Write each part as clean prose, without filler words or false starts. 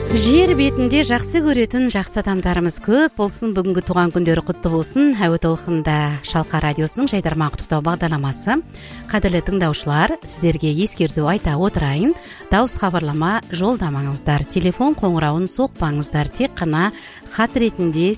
Жер бетінде жақсы көретін жақсы адамдарымыз көп болсын. Бүгінгі туған күндері құтты болсын. Әуе толқында Шалқар радиосының жайдарман құттықтау бағдарламасы. Қадірлі тыңдаушылар, сіздерге ескерту айта отырайын. Дауыс хабарлама жолдамаңыздар. Телефон қоңырауын соқпаңыздар. Тек қана хат ретінде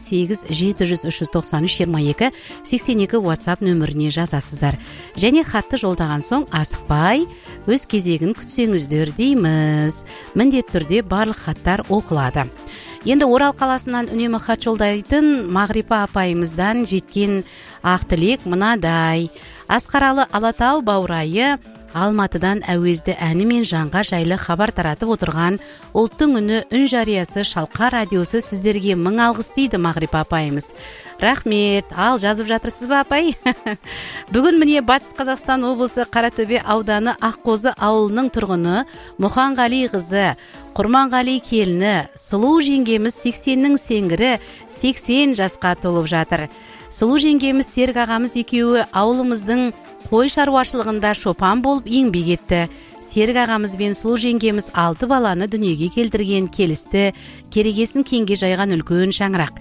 8-700-393-22-82 WhatsApp нөміріне жазасыздар. Және хатты жолдаған соң асықпай, өз кезегін күтсеңіздер дейміз. Міндетті түрде барлық хаттар оқылады. Енді Орал қаласынан үнемі хат жолдайтын Мағрипа апайымыздан жеткен ақ тілек мынадай. Асқаралы Алатау баурайы Алматыдан әуезді әні мен жанға жайлы хабар таратып отырған ұлттың үні үн жариясы Шалқар радиосы сіздерге мың алғыс дейді Мағрипа апайымыз. Рахмет. Ал жазып жатырсыз ба апай? Бүгін міне Батыс Қазақстан облысы Қаратөбе ауданы Аққозы ауылының тұрғыны Мұханғали қызы, Құрманғали келіні, сұлу жеңгеміз 80-нің сеңгірі 80 жасқа толып жатыр. Сұлу жеңгеміз Серік ағамыз екеуі ауылымыздың қой шаруашылығында шопан болып еңбек етті. Серік ағамыз бен сұлу жеңгеміз 6 баланы дүниеге келтірген, келісті, керегесін кеңге жайған үлкен шаңырақ.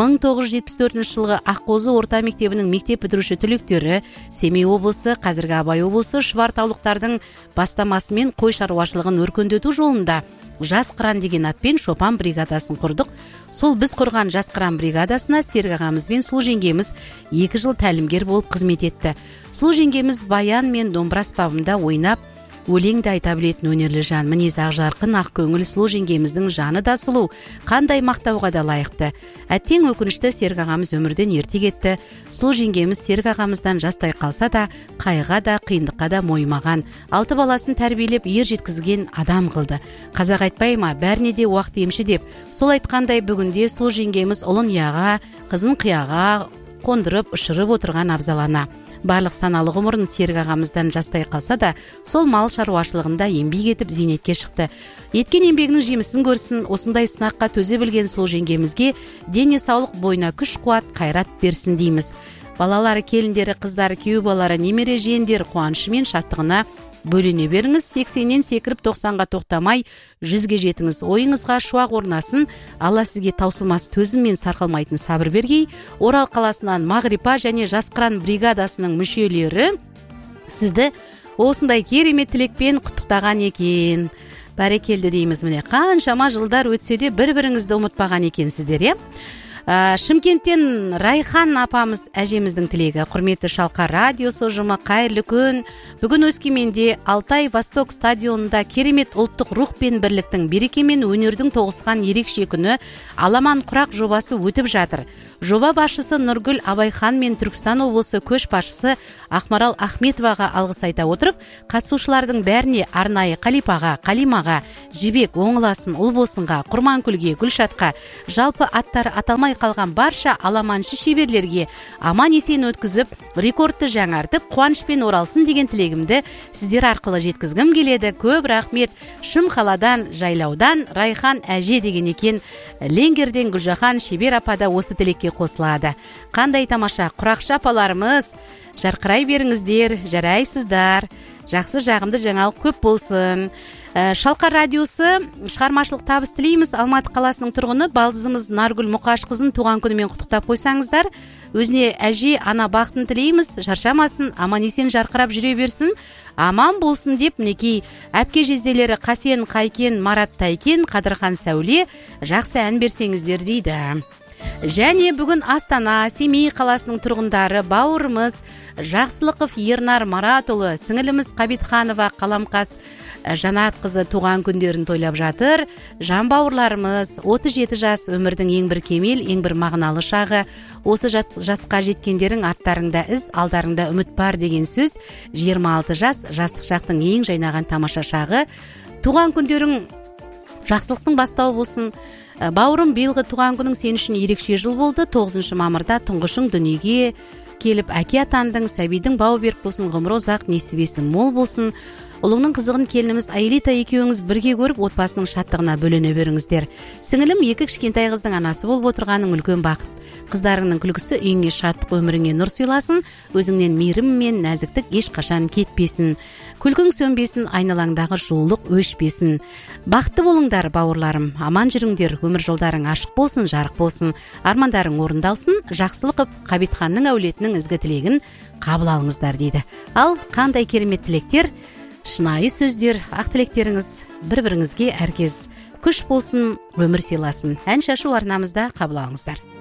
1974 жылғы Аққозы орта мектебінің мектеп бітіруші түлектері Семей облысы, қазіргі Абай облысы Шұбартаулықтардың бастамасымен қой шаруашылығын өркендету жолында Жас қыран деген атпен шопан бригадасын құрдық. Сол біз құрған Жас қыран бригадасына Серік ағамыз бен сұлу жеңгеміз 2 жыл тәлімгер болып қызмет етті. Сұлу жеңгеміз баян мен домбыра аспабында ойнап, өлеңді айта білетін өнерлі жан. Мінез ақ жарқын, ақ көңіл сұлу жеңгеміздің жаны да сұлу, қандай мақтауға да лайықты. Әттең өкінішті Серік ағамыз өмірден ерте кетті. Сұлу жеңгеміз Серік ағамыздан жастай қалса да, қайға да, қиындыққа да мойымаған. 6 баласын тәрбиелеп ер жеткізген адам қылды. Қазақ айтпай ма, бәріне де уақыт емші деп. Сол айтқандай бүгінде сұлу жеңгеміз ұлын ұяға, қызын қияға қондырып, ұшырып отырған абзалана. Барлық саналы ғұмырын Серік ағамыздан жастай қалса да, сол мал шаруашылығында еңбек етіп зейнетке шықты. Еткен еңбегінің жемісін көрсін, осындай сынаққа төзе білген сұлу жеңгемізге дене саулық, бойына күш қуат, қайрат берсін дейміз. Балалары, келіндері, қыздары, күйеу балалары, немере жиендер қуанышы мен шаттығына бөлене беріңіз. 80-нен секіріп 90-ға тоқтамай 100-ге жетіңіз. Ойыңызға шуақ орнасын. Алла сізге таусылмас төзім мен сарқылмайтын сабыр бергей. Орал қаласынан Мағрипа және Жас қыран бригадасының мүшелері сізді осындай керемет тілекпен құттықтаған екен. Бәрекелді дейміз. Міне қаншама жылдар өтсе де бір-біріңізді ұмытпаған екенсіздер, Шымкенттен Райхан апамыз әжеміздің тілегі. Құрметті Шалқар радиосы ұжымы, қайырлы күн. Бүгін Өскеменде Алтай Восток стадионында керемет ұлттық рух пен бірліктің, береке мен өнердің тоғысқан ерекше күні Аламан құрақ жобасы өтіп жатыр. Жоба басшысы Нұргүл Абайхан мен Түркістан облысы көш басшысы Ақмарал Ахметоваға алғыс айта отырып, қатысушылардың бәріне арнайы Қалипаға, Қалимаға, Жібек, Оңыласын, Ұлбосынға, Құрманкүлге, Гүлшатқа, жалпы аттары аталмай қалған барша аламаншы шеберлерге аман есен өткізіп, рекордты жаңартып, қуанышпен оралсын деген тілегімді сіздер арқылы жеткізгім келеді. Көп рахмет. Шым қаладан, жайлаудан Райхан әже деген екен. Ленгерден Гүлжахан шебер апада осы тілекке қосылады. Қандай тамаша, құрақшы апаларымыз, жарқырай беріңіздер, жарайсыздар. Жақсы жағымды жаңалық көп болсын. Шалқар радиосы шығармашылық табыс тілейміз. Алматы қаласының тұрғыны балдызымыз Наргүл Мұқашқызын туған күнімен құттықтап қойсаңыздар. Өзіне әже, ана бақытын тілейміз. Шаршамасын, аман есен жарқырап жүре берсін. Аман болсын деп мінекей әпке жезделері Қасен, Қайкен, Марат Тайкен, Қадырхан Сәуле жақсы ән берсеңіздер дейді. Және бүгін Астана, Семей қаласының тұрғындары бауырымыз Жақсылықов Ернар Маратұлы, сіңіліміз Қабитханова Қаламқас Жанат қызы туған күндерін тойлап жатыр. Жан бауырларымыз 37 жас өмірдің ең бір кемел, ең бір мағыналы шағы. Осы жасқа жеткендерің аттарыңда із, алдарыңда үміт бар деген сөз. 26 жас жастық шақтың ең жайнаған тамаша шағы. Туған күндерің жақсылықтың бастауы болсын. Бауырым, биылғы туған күнің сен үшін ерекше жыл болды. 9 мамырда тұңғышың дүниеге келіп әке атандың, сәбидің бауы берік болсын, ғұмыры ұзақ, несібесі мол болсын. ұлыңның қызығын келініміз Аэлита екеуіңіз бірге көріп отбасының шаттығына бөлене беріңіздер. Сіңілім 2 кішкентай қыздың анасы болып отырғаның үлкен бақыт. Қыздарыңның күлкісі үйіңе шаттық, өміріңе нұр сыйласын, өзіңнен мейірім мен нәзіктік ешқашан кетпесін. Күлкің сөнбесін, айналаңдағы жылулық өшпесін. Бақытты болыңдар, бауырларым, аман жүріңдер, өмір жолдарың ашық болсын, жарық болсын, армандарың орындалсын, жақсылық қып, Қабитханның әулетінің ізгі тілегін қабыл алыңыздар дейді. Ал қандай керемет тілектер, шынайы сөздер, ақ тілектеріңіз бір-біріңізге әркез күш болсын, өмір сыйласын. Ән шашу арнамызда қабыл алыңыздар.